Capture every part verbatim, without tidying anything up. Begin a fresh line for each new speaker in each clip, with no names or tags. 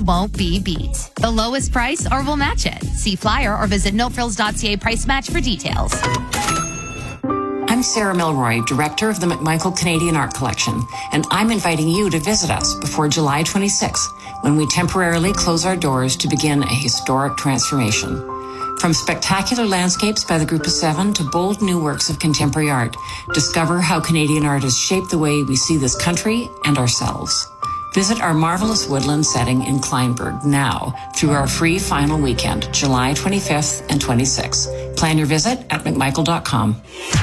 won't be beat. The lowest price or we'll match it. See flyer or visit no frills dot c a price match for details.
I'm Sarah Milroy, Director of the McMichael Canadian Art Collection, and I'm inviting you to visit us before July twenty-sixth, when we temporarily close our doors to begin a historic transformation. From spectacular landscapes by the Group of Seven to bold new works of contemporary art, discover how Canadian art has shaped the way we see this country and ourselves. Visit our marvelous woodland setting in Kleinburg now through our free final weekend, July twenty-fifth and twenty-sixth. Plan your visit at mcmichael dot com.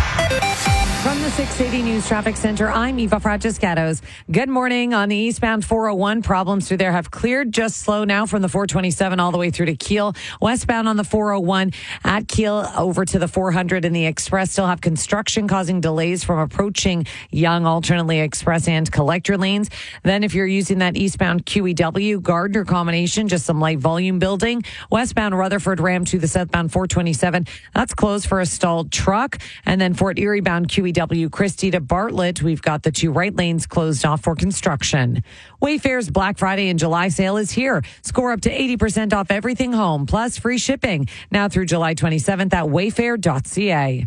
From the six eighty News Traffic Center, I'm Eva Francescatos. Good morning. On the eastbound four oh one, problems through there have cleared. Just slow now from the four twenty-seven all the way through to Kiel. Westbound on the four oh one at Kiel over to the four hundred and the Express still have construction causing delays from approaching Yonge, alternately Express and Collector lanes. Then if you're using that eastbound Q E W Gardner combination, just some light volume building. Westbound Rutherford Ram to the southbound four twenty-seven, that's closed for a stalled truck. And then Fort Erie bound Q E W Christie to Bartlett, we've got the two right lanes closed off for construction. Wayfair's Black Friday and July sale is here. Score up to eighty percent off everything home, plus free shipping. Now through July twenty-seventh at wayfair dot c a.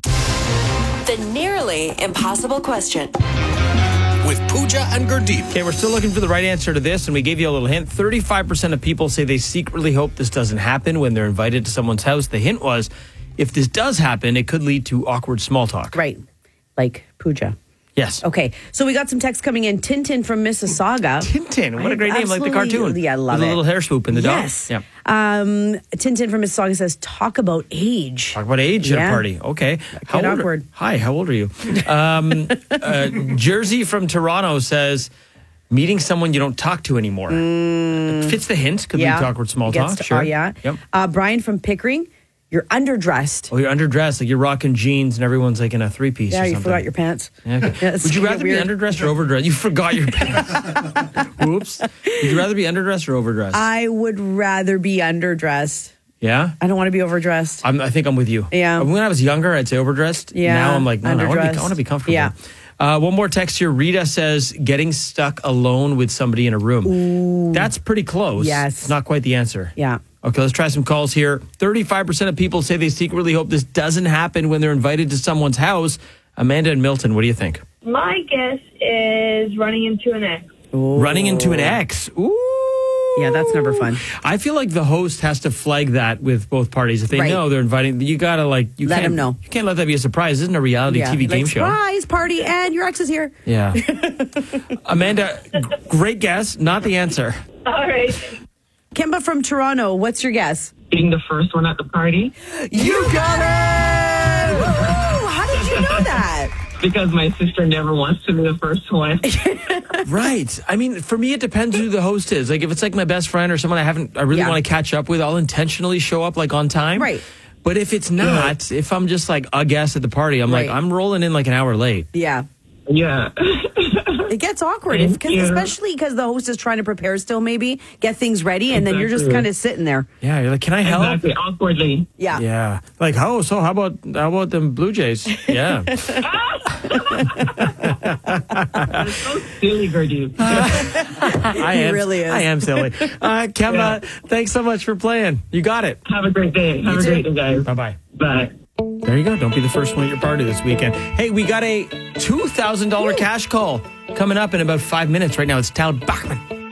The nearly impossible question.
With Pooja and Gurdeep.
Okay, we're still looking for the right answer to this, and we gave you a little hint. thirty-five percent of people say they secretly hope this doesn't happen when they're invited to someone's house. The hint was, if this does happen, it could lead to awkward small talk.
Right. Like Pooja.
Yes.
Okay, so we got some text coming in. Tintin from Mississauga.
Tintin, what a great name, like the cartoon.
Yeah, I love
With
it.
a little hair swoop in the
yes.
dog. Yeah.
Um, Tintin from Mississauga says, talk about age.
Talk about age
yeah.
at a party. Okay. How
Get
old
awkward.
Are, hi, how old are you? Um, uh, Jersey from Toronto says, meeting someone you don't talk to anymore. Mm. Fits the hint. Could
yeah.
lead to awkward small talk.
To,
sure.
Uh, yeah.
Yep.
Uh, Brian from Pickering. You're underdressed.
Oh, you're underdressed. Like you're rocking jeans and everyone's like in a three-piece
Yeah,
or
you
something.
forgot your pants.
Yeah, okay.
Yeah,
Would you rather
weird.
be underdressed or overdressed? You forgot your pants. Whoops. Would you rather be underdressed or overdressed?
I would rather be underdressed.
Yeah?
I don't want to be overdressed.
I'm, I think I'm with you.
Yeah.
When I was younger, I'd say overdressed.
Yeah.
Now I'm like, no, no I, want to be, I
underdressed.
want to be comfortable.
Yeah.
Uh, one more text here. Rita says, getting stuck alone with somebody in a room.
Ooh.
That's pretty close.
Yes.
It's not quite the answer.
Yeah.
Okay, let's try some calls here. thirty-five percent of people say they secretly hope this doesn't happen when they're invited to someone's house. Amanda and Milton, what do you think?
My guess is running into an ex.
Ooh.
Running into an ex. Ooh.
Yeah, that's never fun.
I feel like the host has to flag that with both parties. If they
Right.
know they're inviting, you got to like, you
Let
can't,
them know.
You can't let that be a surprise. This isn't a reality
Yeah.
T V
like,
game show.
Surprise party and your ex is here.
Yeah. Amanda, g- great guess. Not the answer.
All right.
Kimba from Toronto, what's your guess?
Being the first one at the party.
You got it! Woo! How did you know that?
Because my sister never wants to be the first one.
Right. I mean, for me, it depends who the host is. Like, if it's like my best friend or someone I haven't, I really
Yeah.
want to catch up with, I'll intentionally show up like on time.
Right.
But if it's not, if I'm just like a guest at the party, I'm
Right.
like, I'm rolling in like an hour late.
Yeah.
Yeah.
It gets awkward,
Thank
if, cause,
you.
especially because the host is trying to prepare still, maybe get things ready, and then you're just
Exactly.
kind of sitting there.
Yeah. You're like, can I help?
Exactly. Awkwardly.
Yeah.
Yeah. Like, oh, so how about, how about them Blue Jays? Yeah.
That's so silly, Gurdeep.
I am,
really is.
I am silly. Uh, Kemba,
Yeah.
thanks so much for playing. You got it.
Have a great day. Have a great day, guys.
Bye-bye.
Bye.
There you go. Don't be the first one at your party this weekend. Hey, we got a two thousand dollars cash call coming up in about five minutes. Right now, it's Tal Bachman.